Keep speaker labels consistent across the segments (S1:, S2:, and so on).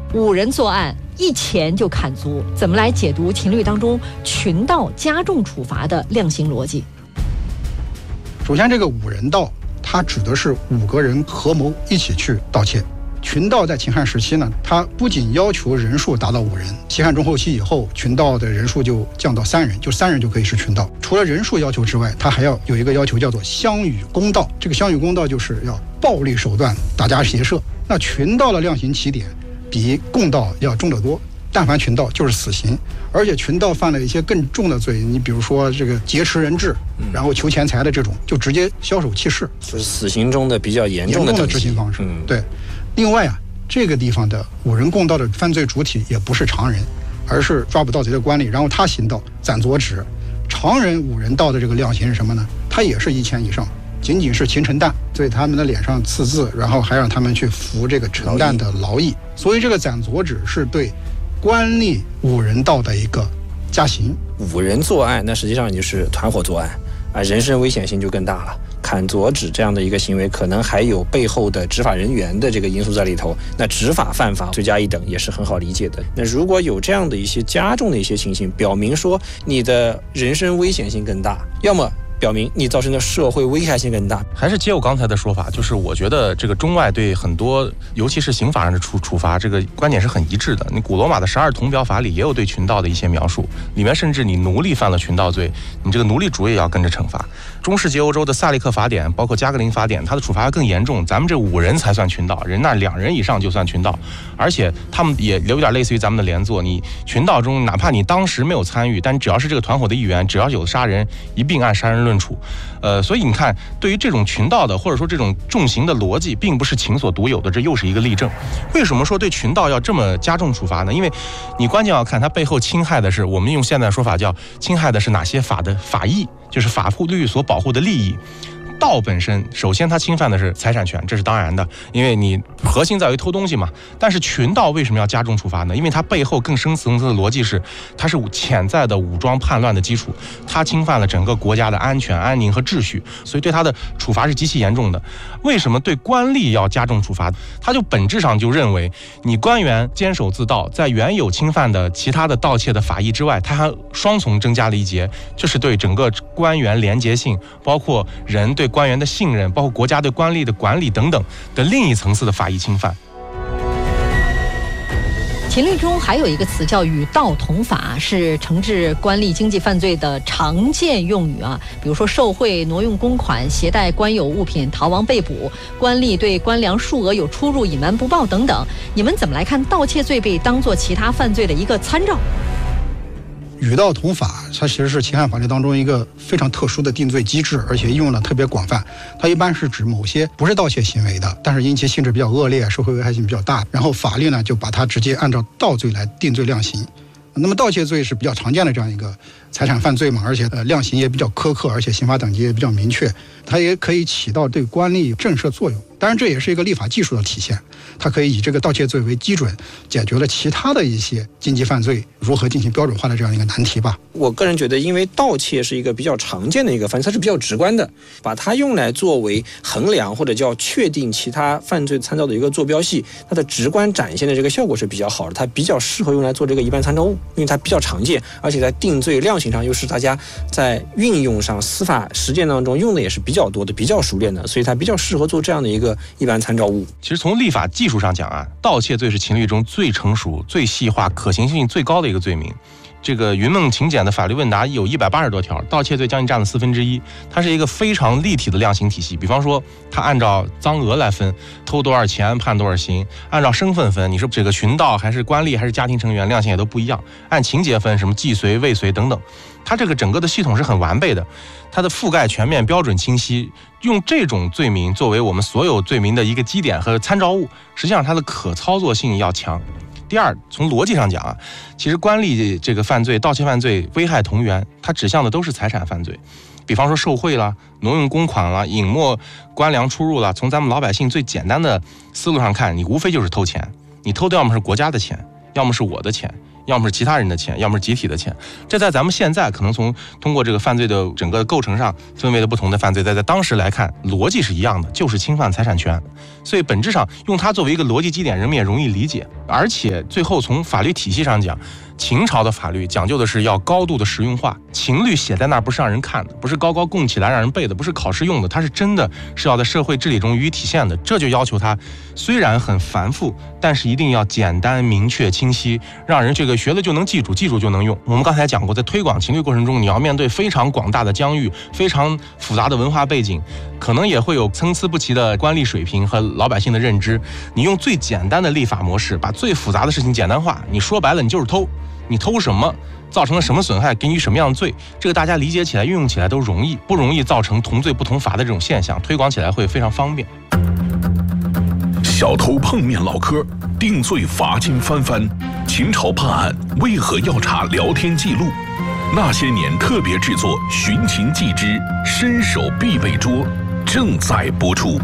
S1: 5人作案1钱就砍足，怎么来解读秦律当中群盗加重处罚的量刑逻辑？
S2: 首先，这个5人盗，它指的是5个人合谋一起去盗窃。群盗在秦汉时期呢，它不仅要求人数达到5人，西汉中后期以后，群盗的人数就降到3人，就3人就可以是群盗。除了人数要求之外，它还要有一个要求叫做相与公盗。这个相与公盗就是要暴力手段打家劫舍。那群盗的量刑起点比共盗要重得多，但凡群盗就是死刑，而且群盗犯了一些更重的罪，你比如说这个劫持人质，然后求钱财的这种，就直接枭首弃市，
S3: 就是死刑中的比较严重的
S2: 执行方式。对。另外啊，这个地方的5人共盗的犯罪主体也不是常人，而是抓捕盗贼的官吏，然后他行盗斩左指。常人5人盗的这个量刑是什么呢？他也是1钱以上，仅仅是擒臣蛋，对他们的脸上刺字，然后还让他们去服这个臣蛋的劳役。所以这个斩左指是对官吏5人盗的一个加刑。
S3: 5人作案，那实际上就是团伙作案啊，人身危险性就更大了。砍左指这样的一个行为，可能还有背后的执法人员的这个因素在里头。那执法犯法罪加一等也是很好理解的。那如果有这样的一些加重的一些情形，表明说你的人身危险性更大，要么表明你造成的社会危害性更大。
S4: 还是接我刚才的说法，就是我觉得这个中外对很多，尤其是刑法上的处罚，这个观点是很一致的。你古罗马的12铜表法里也有对群盗的一些描述，里面甚至你奴隶犯了群盗罪，你这个奴隶主也要跟着惩罚。中世纪欧洲的萨利克法典，包括加格林法典，它的处罚更严重。咱们这5人才算群盗，人那2人以上就算群盗，而且他们也有点类似于咱们的连坐。你群盗中，哪怕你当时没有参与，但只要是这个团伙的一员，只要有杀人，一并按杀人论处。所以你看，对于这种群盗的或者说这种重刑的逻辑，并不是秦所独有的，这又是一个例证。为什么说对群盗要这么加重处罚呢？因为你关键要看它背后侵害的是，我们用现在说法叫侵害的是哪些法的法益，就是法律所保护的利益。盗本身，首先它侵犯的是财产权，这是当然的，因为你核心在于偷东西嘛。但是群盗为什么要加重处罚呢？因为它背后更深层次的逻辑是，它是潜在的武装叛乱的基础，它侵犯了整个国家的安全、安宁和秩序，所以对它的处罚是极其严重的。为什么对官吏要加重处罚？它就本质上就认为，你官员监守自盗，在原有侵犯的其他的盗窃的法益之外，它还双重增加了一节，这是对整个官员廉洁性，包括人对官员的信任，包括国家对官吏的管理等等的另一层次的法益侵犯。
S1: 秦律中还有一个词叫与盗同法，是惩治官吏经济犯罪的常见用语啊。比如说受贿、挪用公款、携带官有物品、逃亡被捕、官吏对官粮数额有出入隐瞒不报等等。你们怎么来看盗窃罪被当作其他犯罪的一个参照？
S2: 与盗同法，它其实是秦汉法律当中一个非常特殊的定罪机制，而且应用的特别广泛。它一般是指某些不是盗窃行为的，但是因其性质比较恶劣，社会危害性比较大，然后法律呢就把它直接按照盗罪来定罪量刑。那么盗窃罪是比较常见的这样一个财产犯罪嘛，而且量刑也比较苛刻，而且刑罚等级也比较明确，它也可以起到对官吏震慑作用。当然这也是一个立法技术的体现，它可以以这个盗窃罪为基准，解决了其他的一些经济犯罪如何进行标准化的这样一个难题吧。
S3: 我个人觉得，因为盗窃是一个比较常见的一个犯罪，它是比较直观的，把它用来作为衡量或者叫确定其他犯罪参照的一个坐标系，它的直观展现的这个效果是比较好的，它比较适合用来做这个一般参照物，因为它比较常见，而且在定罪量刑上又是大家在运用上司法实践当中用的也是比较多的、比较熟练的，所以它比较适合做这样的一个一般参照物。
S4: 其实从立法技术上讲啊，盗窃罪是秦律中最成熟、最细化、可行性最高的一个罪名。这个云梦秦简的法律问答有180多条，盗窃罪将近占了1/4，它是一个非常立体的量刑体系。比方说，它按照赃额来分，偷多少钱判多少刑；按照身份分，你是这个群盗还是官吏还是家庭成员，量刑也都不一样；按情节分，什么既遂、未遂等等。它这个整个的系统是很完备的，它的覆盖全面、标准清晰。用这种罪名作为我们所有罪名的一个基点和参照物，实际上它的可操作性要强。第二，从逻辑上讲啊，其实官吏这个犯罪、盗窃犯罪危害同源，它指向的都是财产犯罪。比方说受贿啦、挪用公款啦、隐没官粮出入啦，从咱们老百姓最简单的思路上看，你无非就是偷钱。你偷的要么是国家的钱，要么是我的钱，要么是其他人的钱，要么是集体的钱。这在咱们现在可能通过这个犯罪的整个构成上分为了不同的犯罪，在当时来看逻辑是一样的，就是侵犯财产权。所以本质上用它作为一个逻辑基点，人们也容易理解。 而且最后从法律体系上讲，秦朝的法律讲究的是要高度的实用化，秦律写在那儿不是让人看的，不是高高供起来让人背的，不是考试用的，它是真的是要在社会治理中予以体现的。这就要求它虽然很繁复，但是一定要简单明确清晰，让人这个学了就能记住，记住就能用。我们刚才讲过，在推广秦律过程中，你要面对非常广大的疆域，非常复杂的文化背景，可能也会有参差不齐的官吏水平和老百姓的认知。你用最简单的立法模式，把最复杂的事情简单化，你说白了，你就是偷。你偷什么，造成了什么损害，给你什么样的罪，这个大家理解起来、运用起来都容易，不容易造成同罪不同罚的这种现象，推广起来会非常方便。
S5: 小偷碰面唠嗑，定罪罚金翻番。秦朝判案为何要查聊天记录？那些年特别制作《寻秦记之伸手必被捉》正在播出。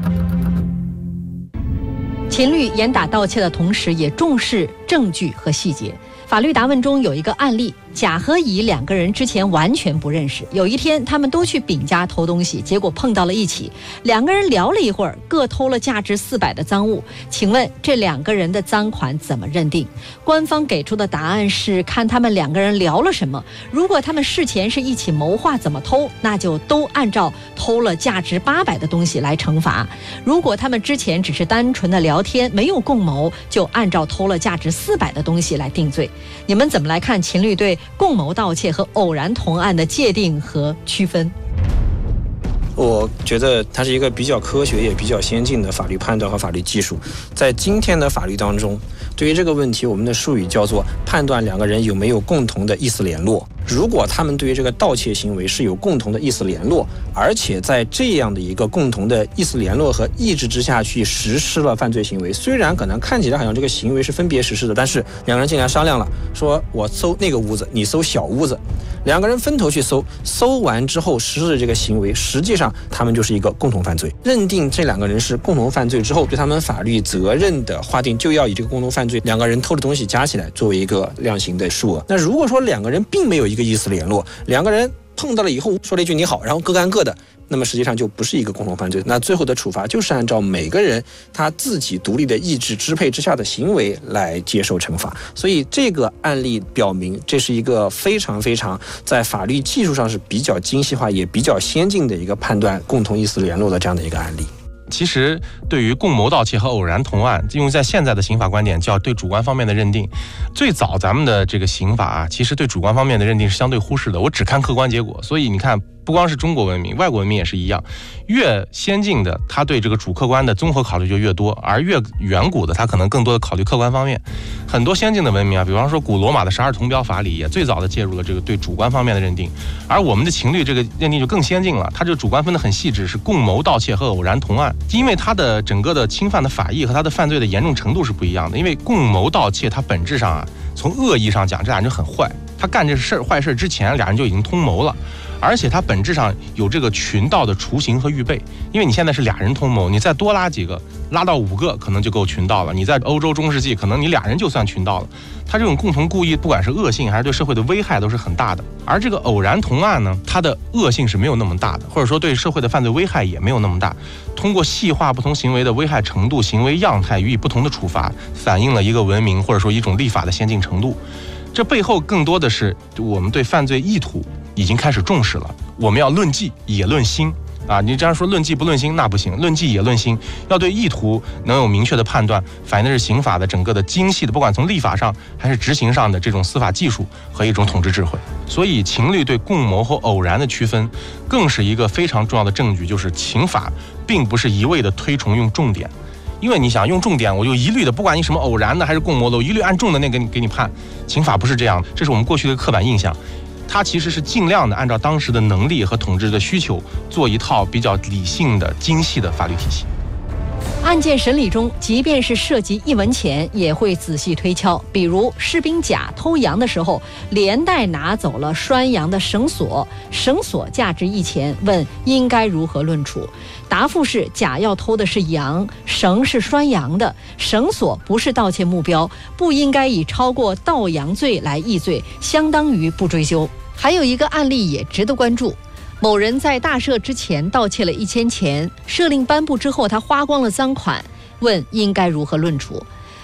S1: 秦律严打盗窃的同时，也重视证据和细节。法律答问中有一个案例，甲和乙两个人之前完全不认识，有一天他们都去丙家偷东西，结果碰到了一起，两个人聊了一会儿，各偷了价值400的赃物。请问这两个人的赃款怎么认定？官方给出的答案是看他们两个人聊了什么，如果他们事前是一起谋划怎么偷，那就都按照偷了价值800的东西来惩罚；如果他们之前只是单纯的聊天，没有共谋，就按照偷了价值400的东西来定罪。你们怎么来看秦律对共谋盗窃和偶然同案的界定和区分？
S3: 我觉得它是一个比较科学也比较先进的法律判断和法律技术。在今天的法律当中，对于这个问题，我们的术语叫做判断两个人有没有共同的意思联络。如果他们对于这个盗窃行为是有共同的意思联络，而且在这样的一个共同的意思联络和意志之下去实施了犯罪行为，虽然可能看起来好像这个行为是分别实施的，但是两个人进来商量了，说我搜那个屋子，你搜小屋子，两个人分头去搜，搜完之后实施的这个行为，实际上他们就是一个共同犯罪。认定这两个人是共同犯罪之后，对他们法律责任的划定就要以这个共同犯罪两个人偷的东西加起来作为一个量刑的数额。那如果说两个人并没有一个意思联络，两个人碰到了以后说了一句你好，然后各干各的，那么实际上就不是一个共同犯罪。那最后的处罚就是按照每个人他自己独立的意志支配之下的行为来接受惩罚。所以这个案例表明，这是一个非常非常在法律技术上是比较精细化也比较先进的一个判断共同意思联络的这样的一个案例。
S4: 其实对于共谋盗窃和偶然同案，用在现在的刑法观点叫对主观方面的认定。最早咱们的这个刑法啊，其实对主观方面的认定是相对忽视的，我只看客观结果。所以你看，不光是中国文明，外国文明也是一样，越先进的它对这个主客观的综合考虑就越多，而越远古的它可能更多的考虑客观方面。很多先进的文明啊，比方说古罗马的12铜表法里也最早的介入了这个对主观方面的认定，而我们的秦律这个认定就更先进了，它这个主观分得很细致，是共谋盗窃和偶然同案。因为它的整个的侵犯的法益和它的犯罪的严重程度是不一样的。因为共谋盗窃它本质上啊，从恶意上讲，这俩人就很坏，他干这事坏事之前，俩人就已经通谋了。而且它本质上有这个群盗的雏形和预备，因为你现在是俩人通谋，你再多拉几个，拉到5个可能就够群盗了。你在欧洲中世纪，可能你俩人就算群盗了。它这种共同故意，不管是恶性还是对社会的危害都是很大的。而这个偶然同案呢，它的恶性是没有那么大的，或者说对社会的犯罪危害也没有那么大。通过细化不同行为的危害程度、行为样态予以不同的处罚，反映了一个文明或者说一种立法的先进程度。这背后更多的是我们对犯罪意图已经开始重视了，我们要论迹也论心啊！你这样说论迹不论心那不行，论迹也论心，要对意图能有明确的判断，反映的是刑法的整个的精细的，不管从立法上还是执行上的这种司法技术和一种统治智慧。所以秦律对共谋和偶然的区分，更是一个非常重要的证据，就是秦法并不是一味的推崇用重点。因为你想用重点，我就一律的，不管你什么偶然的还是共谋的，我一律按重的那个给你判。秦法不是这样的，这是我们过去的刻板印象。它其实是尽量的按照当时的能力和统治的需求，做一套比较理性的、精细的法律体系。
S1: 案件审理中，即便是涉及1文钱，也会仔细推敲。比如士兵甲偷羊的时候，连带拿走了拴羊的绳索，绳索价值1钱，问应该如何论处？答复是甲要偷的是羊，绳是拴羊的，绳索不是盗窃目标，不应该以超过盗羊罪来议罪，相当于不追究。还有一个案例也值得关注。某人在大赦之前盗窃了1000钱，赦令颁布之后他花光了赃款，问应该如何论处？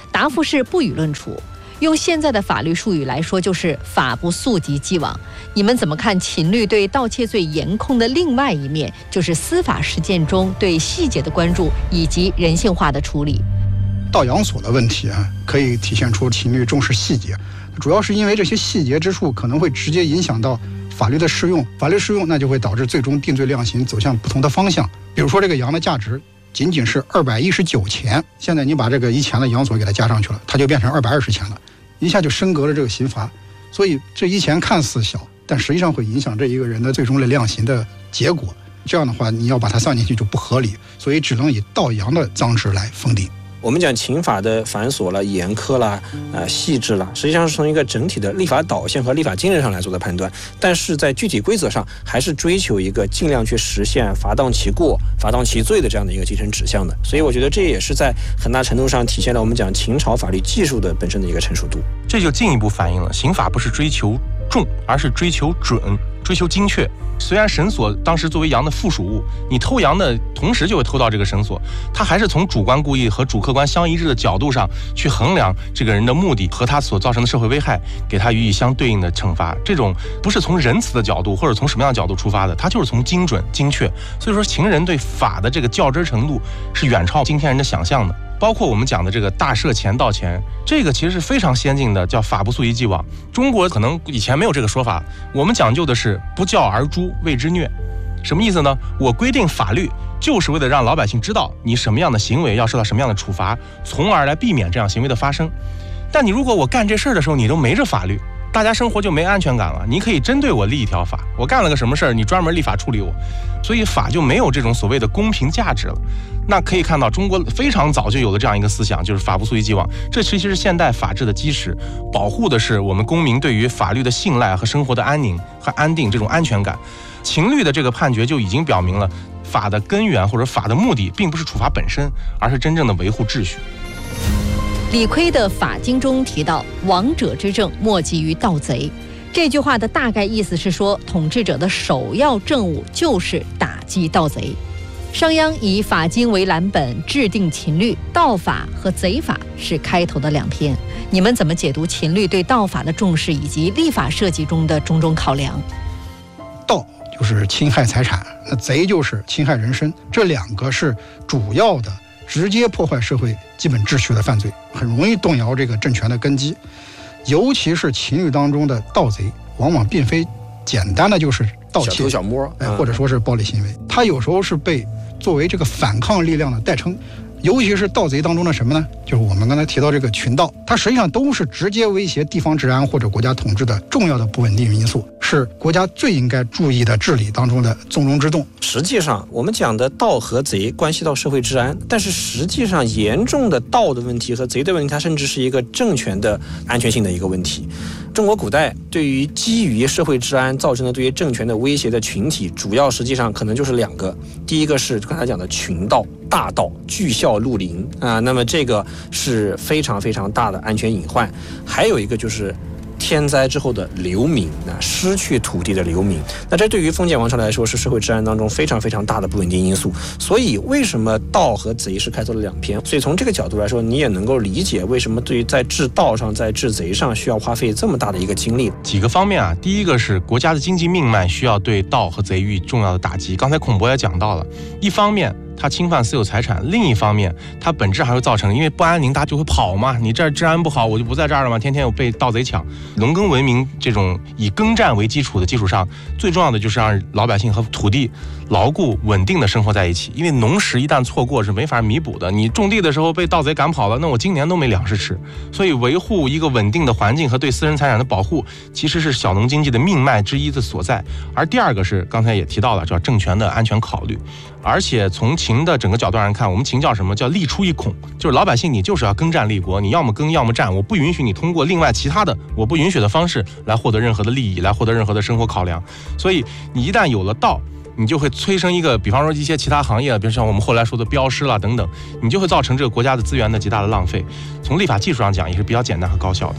S1: 答复是不予论处。用现在的法律术语来说，就是法不溯及既往。你们怎么看秦律对盗窃罪严控的另外一面，就是司法实践中对细节的关注以及人性化的处理？
S2: 盗养所的问题啊，可以体现出秦律重视细节，主要是因为这些细节之处可能会直接影响到法律的适用，法律适用那就会导致最终定罪量刑走向不同的方向。比如说这个羊的价值仅仅是219钱，现在你把这个以前的养所给它加上去了，它就变成220钱了，一下就升格了这个刑罚。所以这一钱看似小，但实际上会影响这一个人的最终的量刑的结果。这样的话，你要把它算进去就不合理，所以只能以盗羊的赃值来封定。
S3: 我们讲刑法的繁琐了、严苛了、细致了，实际上是从一个整体的立法导向和立法精神上来做的判断，但是在具体规则上还是追求一个尽量去实现罚当其过、罚当其罪的这样的一个精神指向的。所以我觉得这也是在很大程度上体现了我们讲秦朝法律技术的本身的一个成熟度。
S4: 这就进一步反映了刑法不是追求重，而是追求准、追求精确。虽然绳索当时作为羊的附属物，你偷羊的同时就会偷到这个绳索，它还是从主观故意和主客观相一致的角度上去衡量这个人的目的和他所造成的社会危害，给他予以相对应的惩罚。这种不是从仁慈的角度或者从什么样的角度出发的，它就是从精准精确。所以说秦人对法的这个较真程度是远超今天人的想象的。包括我们讲的这个大赦钱盗钱，这个其实是非常先进的，叫法不溯及既往。中国可能以前没有这个说法，我们讲究的是不教而诛，谓之虐。什么意思呢？我规定法律就是为了让老百姓知道你什么样的行为要受到什么样的处罚，从而来避免这样行为的发生。但你如果我干这事儿的时候你都没这法律，大家生活就没安全感了。你可以针对我立一条法，我干了个什么事儿，你专门立法处理我，所以法就没有这种所谓的公平价值了。那可以看到，中国非常早就有了这样一个思想，就是法不溯及既往。这其实是现代法治的基石，保护的是我们公民对于法律的信赖和生活的安宁和安定这种安全感。秦律的这个判决就已经表明了，法的根源或者法的目的并不是处罚本身，而是真正的维护秩序。
S1: 李悝的《法经》中提到“王者之政，莫及于盗贼”，这句话的大概意思是说，统治者的首要政务就是打击盗贼。商鞅以《法经》为蓝本制定秦律，盗法和贼法是开头的2篇。你们怎么解读秦律对盗法的重视以及立法设计中的种种考量？
S2: 盗就是侵害财产，那贼就是侵害人身，这2个是主要的直接破坏社会基本秩序的犯罪，很容易动摇这个政权的根基。尤其是秦律当中的盗贼，往往并非简单的就是盗窃、
S3: 小偷小摸，
S2: 或者说是暴力行为，它有时候是被作为这个反抗力量的代称。尤其是盗贼当中的什么呢？就是我们刚才提到这个群盗，它实际上都是直接威胁地方治安或者国家统治的重要的不稳定因素，是国家最应该注意的治理当中的重中之重。
S3: 实际上我们讲的盗和贼关系到社会治安，但是实际上严重的盗的问题和贼的问题，它甚至是一个政权的安全性的一个问题。中国古代对于基于社会治安造成的对于政权的威胁的群体，主要实际上可能就是2个。第一个是刚才讲的群盗、大盗、巨啸陆林那么这个是非常非常大的安全隐患。还有一个就是天灾之后的流民，失去土地的流民，那这对于封建王朝来说是社会治安当中非常非常大的不稳定因素。所以为什么盗和贼是开头的2篇？所以从这个角度来说，你也能够理解为什么对于在治盗上、在治贼上需要花费这么大的一个精力。
S4: 几个方面啊，第一个是国家的经济命脉需要对盗和贼予以重要的打击。刚才孔博也讲到了，一方面它侵犯私有财产，另一方面它本质还会造成，因为不安宁大家就会跑嘛，你这儿治安不好我就不在这儿了嘛，天天有被盗贼抢。农耕文明这种以耕战为基础的基础上，最重要的就是让老百姓和土地牢固稳定的生活在一起。因为农时一旦错过是没法弥补的，你种地的时候被盗贼赶跑了，那我今年都没粮食吃。所以维护一个稳定的环境和对私人财产的保护，其实是小农经济的命脉之一的所在。而第二个是刚才也提到了，叫政权的安全考虑。而且从秦的整个角度上看，我们秦叫什么？叫立出一孔，就是老百姓你就是要耕战立国，你要么耕要么战，我不允许你通过另外其他的我不允许的方式来获得任何的利益，来获得任何的生活考量。所以你一旦有了盗，你就会催生一个，比方说一些其他行业，比如像我们后来说的标识啦等等，你就会造成这个国家的资源的极大的浪费。从立法技术上讲也是比较简单和高效的。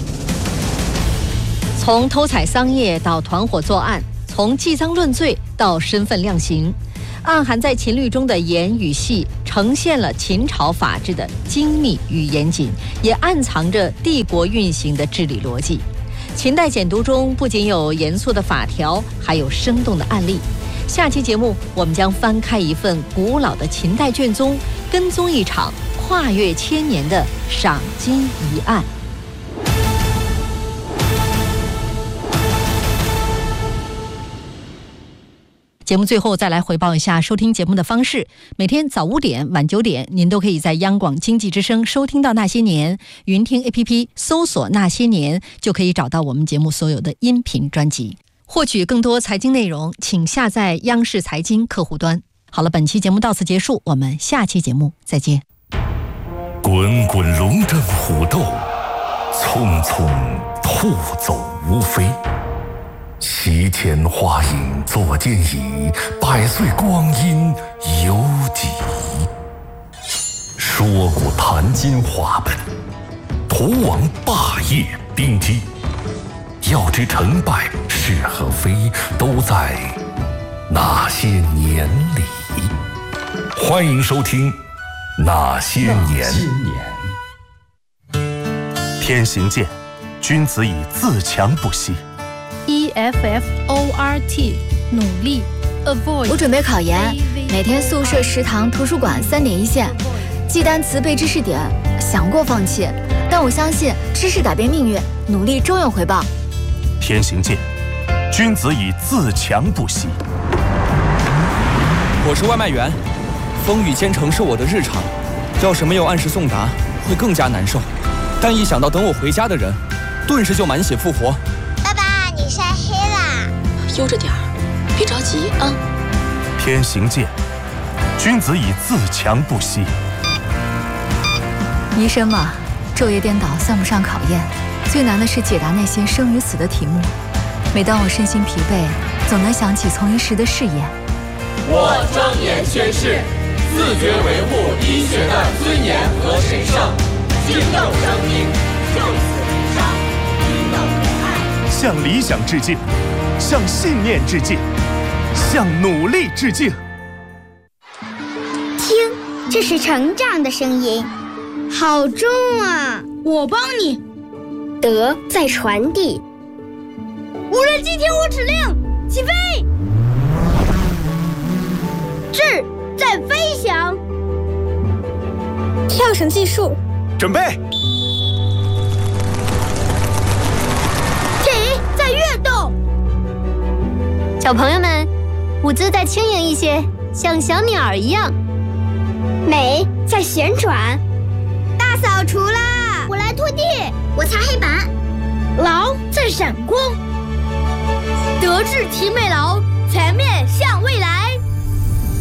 S1: 从偷采桑叶到团伙作案，从记赃论罪到身份量刑， 暗含在秦律中的言与戏，呈现了秦朝法治的精密与严谨，也暗藏着帝国运行的治理逻辑。秦代简读中不仅有严肃的法条，还有生动的案例。下期节目我们将翻开一份古老的秦代卷宗，跟踪一场跨越千年的赏金疑案。节目最后再来回报一下收听节目的方式。每天早5点、晚9点，您都可以在央广经济之声收听到《那些年》，云听 APP 搜索《那些年》就可以找到我们节目所有的音频专辑。获取更多财经内容，请下载央视财经客户端。好了，本期节目到此结束，我们下期节目再见。
S5: 滚滚龙争虎斗，匆匆兔走乌飞。席间花影坐间椅，百岁光阴犹几。说古谈今话本，图王霸业兵机。要知成败是和非，都在那些年里。欢迎收听《那些年》。天行健，君子以自强不息。
S6: EFFORT 努力 Avoid。
S7: 我准备考研，每天宿舍、食堂、图书馆3点一线，记单词、背知识点。想过放弃，但我相信知识改变命运，努力终有回报。
S5: 天行健，君子以自强不息。
S8: 我是外卖员，风雨兼程是我的日常，要是没有按时送达，会更加难受。但一想到等我回家的人，顿时就满血复活。
S9: 爸爸，你晒黑啦！
S10: 悠着点儿，别着急啊。
S5: 天行健，君子以自强不息。
S7: 医生嘛，昼夜颠倒算不上考验，最难的是解答那些生与死的题目。每当我身心疲惫，总能想起从医时的誓言。
S11: 我庄严宣誓，自觉维护医学的尊严和神圣，敬佑生命，就此无伤，应有仁爱。
S5: 向理想致敬，向信念致敬，向努力致敬。
S9: 听，这是成长的声音，好重啊！
S6: 我帮你。
S9: 德在传递。
S6: 无人机听我指令，起飞！
S9: 智在飞翔。跳绳技术，
S5: 准备。
S9: 体在跃动。小朋友们，舞姿再轻盈一些，像小鸟一样。美在旋转。大扫除啦！我来拖地，我擦黑板。劳在闪光。德智体美劳。